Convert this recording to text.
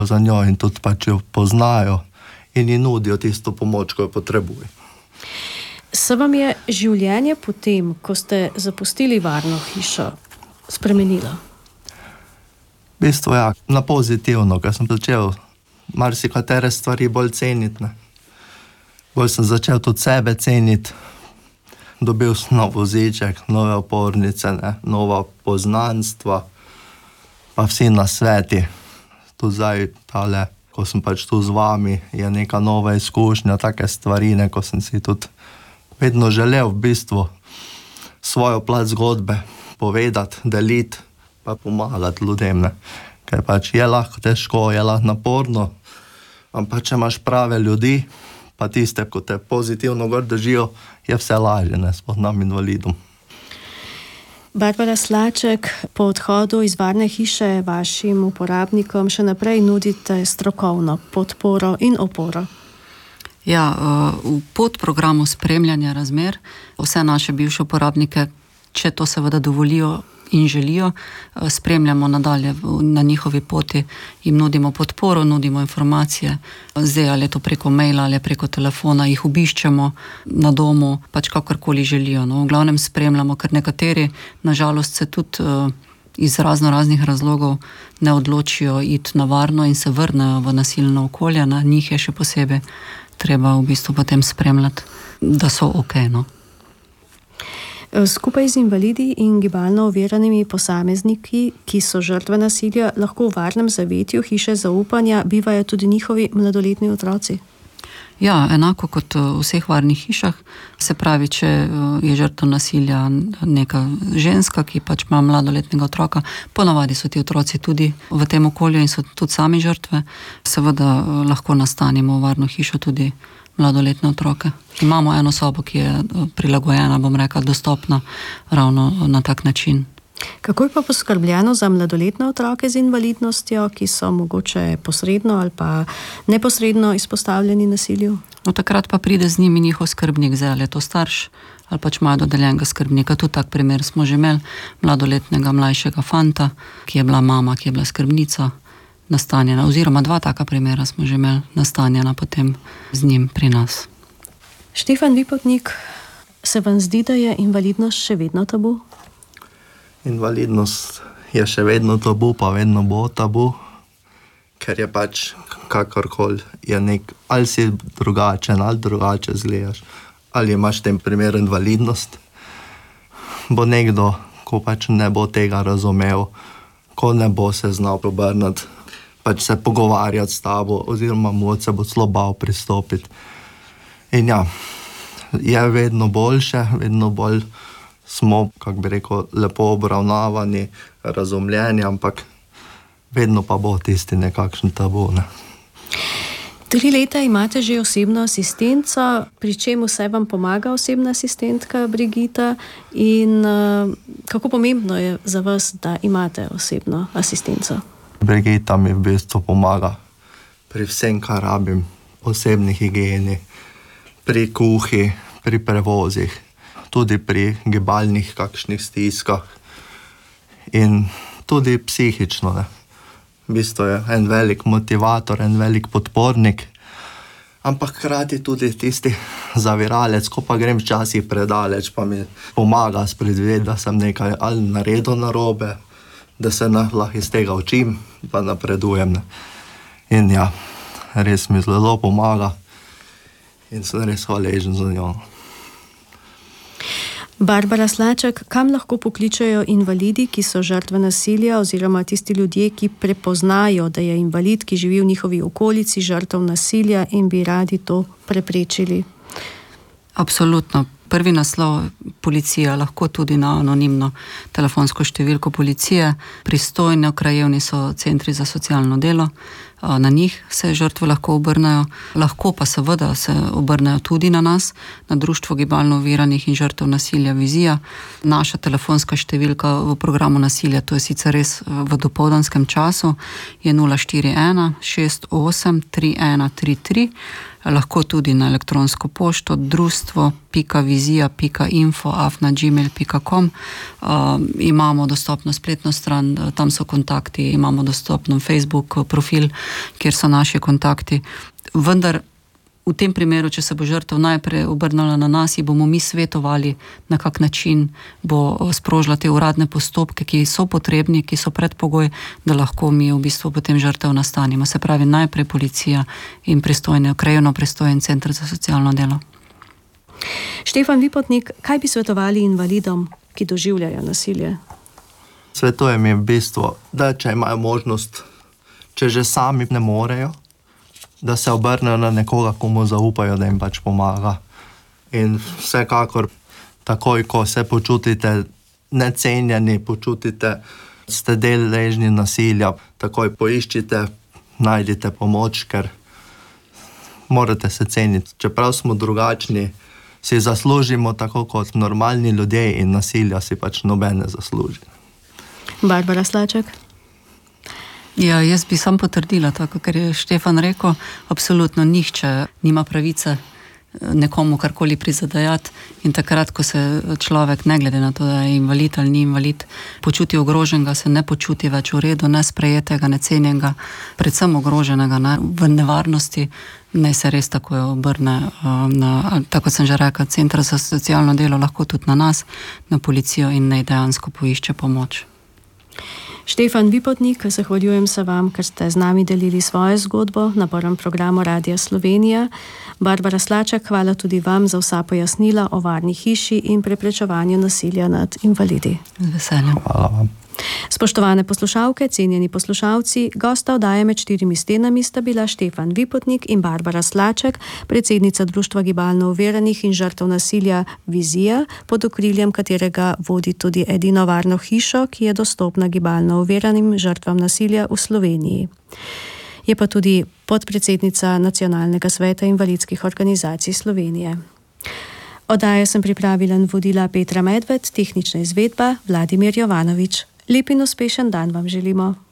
za njo in tudi pač jo poznajo in ji nudijo tisto pomoč, ko jo potrebuje. Se vam je življenje potem, ko ste zapustili varno hišo, spremenilo? V bistvu ja, na pozitivno, ker sem začel marsikatere stvari bolj ceniti. Bolj sem začel tudi sebe ceniti. Dobil sem nov voziček, nove opornice, nova poznanstva, pa vsi nasveti. Tudi zdaj, ko sem pač tu z vami, je neka nova izkušnja, take stvari, ko sem si tudi vedno želel v bistvu svojo plat zgodbe povedati, deliti, pa pomagati ljudem. Ker pač je lahko težko, je lahko naporno, ampak če imaš prave ljudi, pa tiste, ko te pozitivno gor držijo, je vse lažje, sploh nam invalidom. Barbara Slaček, po odhodu iz varne hiše vašim uporabnikom še naprej nudite strokovno podporo in oporo. Ja, v podprogramu spremljanja razmer vse naše bivše uporabnike, če to seveda dovolijo in želijo, spremljamo nadalje na njihovi poti, jim nudimo podporo, nudimo informacije, zdaj ali je to preko maila ali preko telefona, jih obiščemo na domu, pač kakorkoli želijo. V glavnem spremljamo, ker nekateri nažalost se tudi iz raznih razlogov ne odločijo iti na varno in se vrnejo v nasilno okolje, na njih je še posebej treba v bistvu potem spremljati, da so okej, Skupaj z invalidi in gibalno oviranimi posamezniki, ki so žrtve nasilja, lahko v varnem zavetju hiše zaupanja bivajo tudi njihovi mladoletni otroci? Ja, enako kot v vseh varnih hišah, se pravi, če je žrtev nasilja neka ženska, ki pač ima mladoletnega otroka, ponavadi so ti otroci tudi v tem okolju in so tudi sami žrtve, seveda lahko nastanimo v varno hišo tudi mladoletne otroke. Imamo eno sobo, ki je prilagojena, bom rekla, dostopna ravno na tak način. Kako je pa poskrbljeno za mladoletne otroke z invalidnostjo, ki so mogoče posredno ali pa neposredno izpostavljeni nasilju? Takrat pa pride z njimi njihov skrbnik, zdaj ali je to starš ali pač imajo dodeljenega skrbnika. Tudi tak primer smo že imeli, mladoletnega mlajšega fanta, ki je bila mama, ki je bila skrbnica nastanjena, oziroma 2 taka primera smo že imeli nastanjena potem z njim pri nas. Štefan Vipotnik, se vam zdi, da je invalidnost še vedno tabu? Invalidnost je še vedno tabu, pa vedno bo tabu, ker je pač kakorkoli je ali si drugačen, ali drugače izgledaš, ali imaš v tem primeru invalidnost, bo nekdo, ko pač ne bo tega razumel, ko ne bo se znal obrniti, pač se pogovarjati s tabo, oziroma moč se bo celo bal pristopiti. In ja, je vedno boljše, vedno bolj smo, kako bi rekel, lepo obravnavani, razumljeni, ampak vedno pa bo tisti nekakšen tabu. 3 leta imate že osebno asistenco, pri čem vse vam pomaga osebna asistentka Brigita in kako pomembno je za vas, da imate osebno asistenco? Brigita mi v bistvu pomaga pri vsem, kar rabim, osebni higieni, pri kuhi, pri prevozih, tudi pri gibalnih kakšnih stiskah in tudi psihično. V bistvu je en velik motivator, en velik podpornik, ampak hkrati tudi tisti zaviralec, ko pa grem včasih predaleč, pa mi pomaga spredvideti, da sem nekaj ali naredil narobe, da se lahko iz tega učim, pa napredujem. In ja, res mi zelo pomaga in sem res hvaležen za njo. Barbara Slaček, kam lahko pokličejo invalidi, ki so žrtve nasilja, oziroma tisti ljudje, ki prepoznajo, da je invalid, ki živi v njihovi okolici, žrtev nasilja in bi radi to preprečili? Absolutno. Prvi naslov policija, lahko tudi na anonimno telefonsko številko policije. Pristojni krajevni so centri za socialno delo, na njih se žrtve lahko obrnejo, lahko pa seveda se obrnejo tudi na nas, na Društvo gibalno oviranih in žrtev nasilja Vizija. Naša telefonska številka v programu nasilja, to je sicer res v dopoldanskem času, je 041 68 3133, lahko tudi na elektronsko pošto društvo.vizija.info@gmail.com. Imamo dostopno spletno stran, tam so kontakti, imamo dostopno Facebook profil, kjer so naši kontakti. Vendar v tem primeru, če se bo žrtev najprej obrnila na nas, ji bomo mi svetovali, na kak način bo sprožila te uradne postopke, ki so potrebni, ki so predpogoj, da lahko mi v bistvu potem žrtev nastanimo. Se pravi, najprej policija in krajevno pristojen center za socialno delo. Štefan Vipotnik, kaj bi svetovali invalidom, ki doživljajo nasilje? Svetujem jim v bistvu, da če imajo možnost, če že sami ne morejo, da se obrnejo na nekoga, komu zaupajo, da jim pač pomaga. In vsekakor, takoj, ko se počutite necenjeni, počutite, ste deležni nasilja, takoj poiščite, najdite pomoč, ker morate se ceniti. Čeprav smo drugačni, si zaslužimo tako kot normalni ljudje in nasilja si pač nobene zasluži. Barbara Slaček. Ja, jaz bi sam potrdila tako, ker je Štefan rekel, absolutno nihče nima pravice nekomu karkoli prizadajati in takrat, ko se človek, ne glede na to, da je invalid ali ni invalid, počuti ogroženega, se ne počuti več v redu, nesprejetega, necenjenega, predvsem ogroženega, v nevarnosti, naj se res tako obrne na, tako sem že rekla, Center za socialno delo, lahko tudi na nas, na policijo in naj dejansko poišče pomoč. Štefan Vipotnik, zahvaljujem se vam, ker ste z nami delili svojo zgodbo na prvem programu Radia Slovenija. Barbara Slaček, hvala tudi vam za vsa pojasnila o varni hiši in preprečevanju nasilja nad invalidi. Z veseljem. Hvala vam. Spoštovane poslušalke, cenjeni poslušalci, gosta oddaje Med štirimi stenami sta bila Štefan Vipotnik in Barbara Slaček, predsednica Društva gibalno oviranih in žrtev nasilja Vizija, pod okriljem katerega vodi tudi edino varno hišo, ki je dostopna gibalno oviranim žrtvam nasilja v Sloveniji. Je pa tudi podpredsednica Nacionalnega sveta invalidskih organizacij Slovenije. Oddajo sem pripravila in vodila Petra Medved, tehnična izvedba Vladimir Jovanovič. Lep in uspešen dan vam želimo.